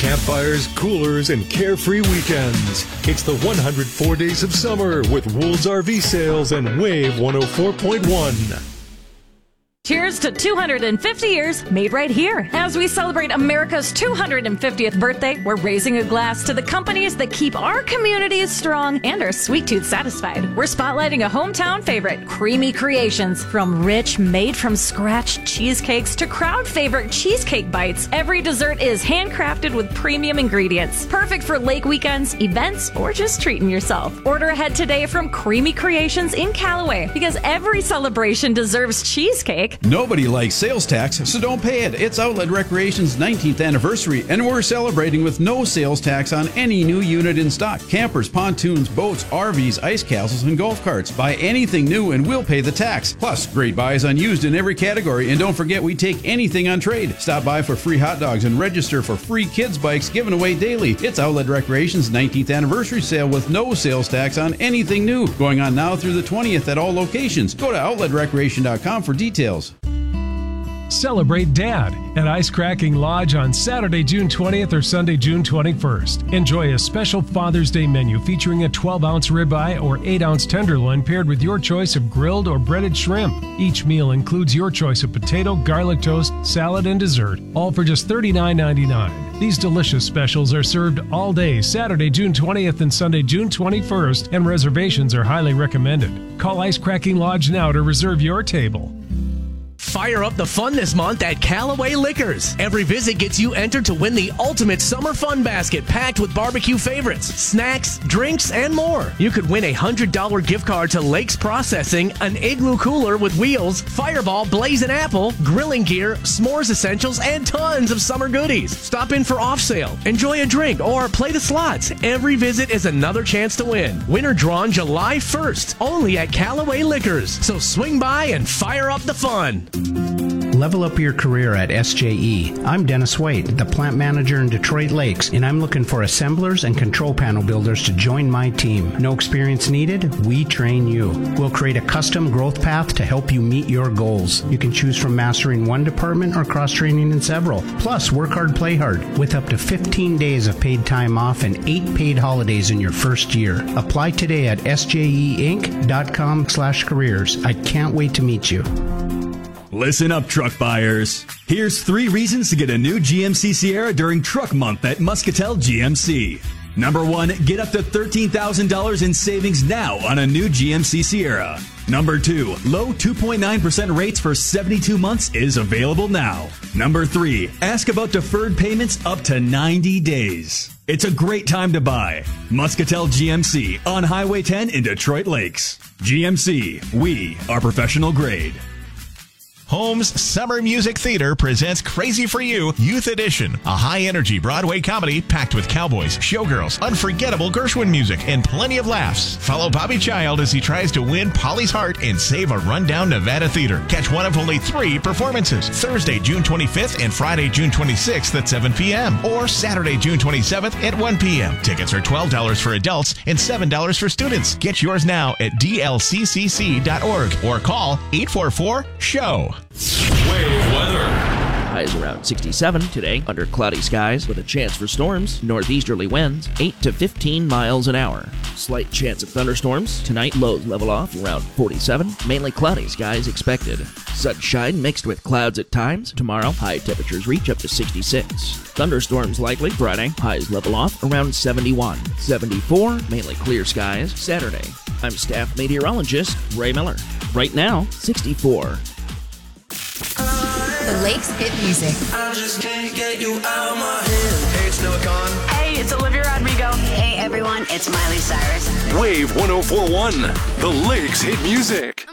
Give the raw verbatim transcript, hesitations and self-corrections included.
campfires, coolers, and carefree weekends. It's the one hundred four Days of Summer with Wool's R V Sales and Wave one oh four point one. Cheers to two hundred fifty years made right here. As we celebrate America's two hundred fiftieth birthday, we're raising a glass to the companies that keep our communities strong and our sweet tooth satisfied. We're spotlighting a hometown favorite, Creamy Creations. From rich, made-from-scratch cheesecakes to crowd favorite cheesecake bites, every dessert is handcrafted with premium ingredients. Perfect for lake weekends, events, or just treating yourself. Order ahead today from Creamy Creations in Callaway, because every celebration deserves cheesecake. Nobody likes sales tax, so don't pay it. It's Outlet Recreation's nineteenth anniversary, and we're celebrating with no sales tax on any new unit in stock. Campers, pontoons, boats, R Vs, ice castles, and golf carts. Buy anything new and we'll pay the tax. Plus, great buys on used in every category, and don't forget we take anything on trade. Stop by for free hot dogs and register for free kids bikes given away daily. It's Outlet Recreation's nineteenth anniversary sale with no sales tax on anything new. Going on now through the twentieth at all locations. Go to outlet recreation dot com for details. Celebrate Dad at Ice Cracking Lodge on Saturday, June twentieth or Sunday, June twenty-first. Enjoy a special Father's Day menu featuring a twelve ounce ribeye or eight ounce tenderloin paired with your choice of grilled or breaded shrimp. Each meal includes your choice of potato, garlic toast, salad, and dessert, all for just thirty-nine ninety-nine. These delicious specials are served all day Saturday, June twentieth and Sunday, June twenty-first, and reservations are highly recommended. Call Ice Cracking Lodge now to reserve your table. Fire up the fun this month at Callaway Liquors. Every visit gets you entered to win the ultimate summer fun basket packed with barbecue favorites, snacks, drinks, and more. You could win a one hundred dollars gift card to Lakes Processing, an Igloo cooler with wheels, Fireball Blazing Apple, grilling gear, s'mores essentials, and tons of summer goodies. Stop in for off sale, enjoy a drink, or play the slots. Every visit is another chance to win. Winner drawn July first, only at Callaway Liquors. So swing by and fire up the fun. Level up your career at S J E. I'm Dennis White, the plant manager in Detroit Lakes, and I'm looking for assemblers and control panel builders to join my team. No experience needed, we train you. We'll create a custom growth path to help you meet your goals. You can choose from mastering one department or cross-training in several. Plus, work hard, play hard, with up to fifteen days of paid time off and eight paid holidays in your first year. Apply today at S J E Inc dot com slash careers. I can't wait to meet you. Listen up, truck buyers. Here's three reasons to get a new G M C Sierra during Truck Month at Muscatel G M C. Number one, get up to thirteen thousand dollars in savings now on a new G M C Sierra. Number two, low two point nine percent rates for seventy-two months is available now. Number three, ask about deferred payments up to ninety days. It's a great time to buy. Muscatel G M C on Highway ten in Detroit Lakes. G M C, we are professional grade. Holmes Summer Music Theater presents Crazy for You Youth Edition, a high-energy Broadway comedy packed with cowboys, showgirls, unforgettable Gershwin music, and plenty of laughs. Follow Bobby Child as he tries to win Polly's heart and save a rundown Nevada theater. Catch one of only three performances, Thursday, June twenty-fifth and Friday, June twenty-sixth at seven p.m. or Saturday, June twenty-seventh at one p.m. Tickets are twelve dollars for adults and seven dollars for students. Get yours now at D L C C C dot org or call eight four four, S H O W. Wave weather. Highs around sixty-seven today, under cloudy skies with a chance for storms. Northeasterly winds, eight to fifteen miles an hour. Slight chance of thunderstorms. Tonight, lows level off around forty-seven. Mainly cloudy skies expected. Sunshine mixed with clouds at times. Tomorrow, high temperatures reach up to sixty-six. Thunderstorms likely Friday. Highs level off around seventy-one. seventy-four, mainly clear skies. Saturday. I'm staff meteorologist Ray Miller. Right now, sixty-four. The Lakes hit music. I just can't get you out of my head. Hey, it's Noah Kahan. Hey, it's Olivia Rodrigo. Hey, everyone, it's Miley Cyrus. Wave one oh four point one, The Lakes hit music.